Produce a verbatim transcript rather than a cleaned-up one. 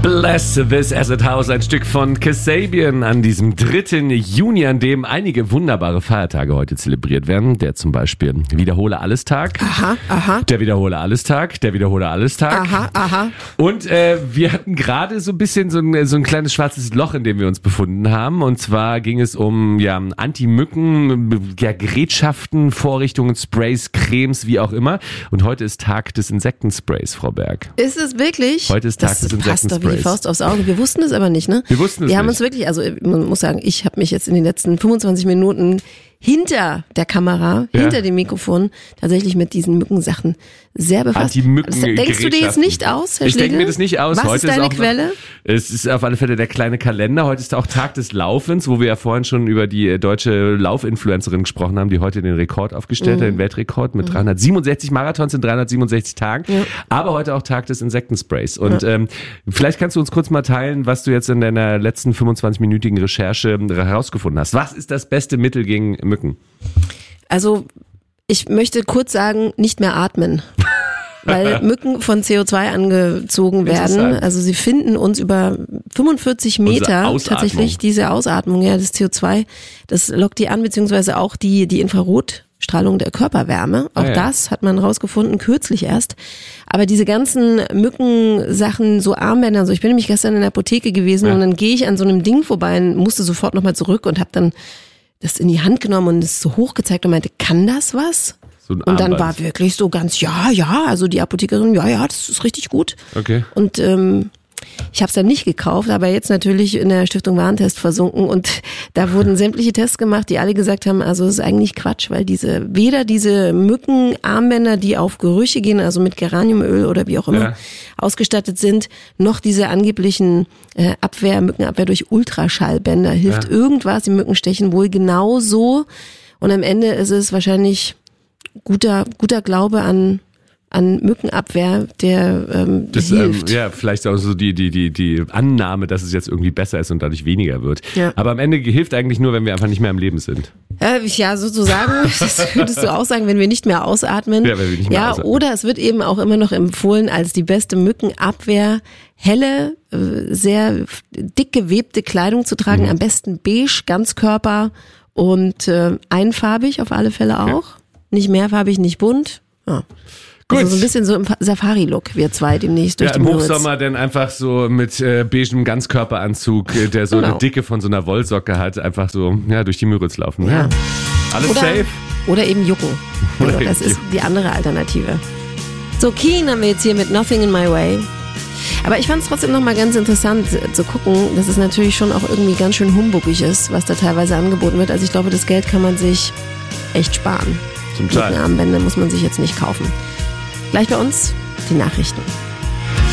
Bless this acid house, ein Stück von Kasabian an diesem dritten Juni, an dem einige wunderbare Feiertage heute zelebriert werden. Der zum Beispiel Wiederhole-Alles-Tag. Aha, aha. Der Wiederhole-Alles-Tag, der Wiederhole-Alles-Tag. Aha, aha. Und äh, wir hatten gerade so ein bisschen so ein, so ein kleines schwarzes Loch, in dem wir uns befunden haben. Und zwar ging es um ja, Anti-Mücken, ja, Gerätschaften, Vorrichtungen, Sprays, Cremes, wie auch immer. Und heute ist Tag des Insektensprays, Frau Berg. Ist es wirklich? Heute ist Tag das des Insektensprays. Die Faust aufs Auge. Wir wussten es aber nicht, ne? Wir wussten es Wir haben nicht. uns wirklich, also man muss sagen, ich habe mich jetzt in den letzten fünfundzwanzig Minuten hinter der Kamera, ja. hinter dem Mikrofon tatsächlich mit diesen Mückensachen sehr befasst. Anti-Mücken- Denkst du dir jetzt nicht aus, Herr Ich denke Schlegel? mir das nicht aus. Was Heute ist deine auch noch, Quelle? Es ist auf alle Fälle der kleine Kalender. Heute ist auch Tag des Laufens, wo wir ja vorhin schon über die deutsche Laufinfluencerin gesprochen haben, die heute den Rekord aufgestellt hat, Mhm. den Weltrekord mit dreihundertsiebenundsechzig Marathons in dreihundertsiebenundsechzig Tagen. Ja. Aber heute auch Tag des Insektensprays. Und ja. ähm, vielleicht kannst du uns kurz mal teilen, was du jetzt in deiner letzten fünfundzwanzig-minütigen Recherche herausgefunden hast. Was ist das beste Mittel gegen Mücken? Also ich möchte kurz sagen, nicht mehr atmen. Weil Mücken von C O zwei angezogen werden. Also sie finden uns über fünfundvierzig Meter tatsächlich, diese Ausatmung, ja, das C O zwei, das lockt die an, beziehungsweise auch die, die Infrarotstrahlung der Körperwärme. Auch ah, ja. das hat man rausgefunden, kürzlich erst. Aber diese ganzen Mückensachen, so Armbänder, so, ich bin nämlich gestern in der Apotheke gewesen ja. und dann gehe ich an so einem Ding vorbei und musste sofort nochmal zurück und habe dann das in die Hand genommen und es so hoch gezeigt und meinte, kann das was? So ein und dann Armband. war wirklich so ganz, ja, ja, also die Apothekerin, ja, ja, das ist richtig gut. Okay. Und ähm, ich habe es dann nicht gekauft, aber jetzt natürlich in der Stiftung Warentest versunken und da wurden sämtliche Tests gemacht, die alle gesagt haben, also es ist eigentlich Quatsch, weil diese weder diese Mückenarmbänder, die auf Gerüche gehen, also mit Geraniumöl oder wie auch immer ja. ausgestattet sind, noch diese angeblichen äh, Abwehr, Mückenabwehr durch Ultraschallbänder hilft ja. irgendwas, die Mücken stechen wohl genauso und am Ende ist es wahrscheinlich guter guter Glaube an an Mückenabwehr, der ähm, das, hilft. Ähm, ja, vielleicht auch so die die die die Annahme, dass es jetzt irgendwie besser ist und dadurch weniger wird. Ja. Aber am Ende hilft eigentlich nur, wenn wir einfach nicht mehr am Leben sind. Äh, ja, sozusagen. Das würdest du auch sagen, wenn wir nicht mehr ausatmen. Ja, wenn wir nicht mehr ja ausatmen. Oder es wird eben auch immer noch empfohlen als die beste Mückenabwehr, helle, sehr dick gewebte Kleidung zu tragen, mhm. am besten beige, Ganzkörper und äh, einfarbig auf alle Fälle auch. Ja. Nicht mehrfarbig, nicht bunt. Ja. Gut. Also so ein bisschen so im Safari-Look, wir zwei demnächst durch ja, die im Müritz. Hochsommer dann einfach so mit äh, beigem Ganzkörperanzug, äh, der so genau. eine Dicke von so einer Wollsocke hat, einfach so ja durch die Müritz laufen. Ja. Ja. Alles oder, safe. Oder eben jucken. Oder das ist die andere Alternative. So, Keen haben wir jetzt hier mit Nothing in My Way. Aber ich fand es trotzdem nochmal ganz interessant zu gucken, dass es natürlich schon auch irgendwie ganz schön humbugig ist, was da teilweise angeboten wird. Also ich glaube, das Geld kann man sich echt sparen. Zum Teil. Mückenarmbänder muss man sich jetzt nicht kaufen. Gleich bei uns die Nachrichten.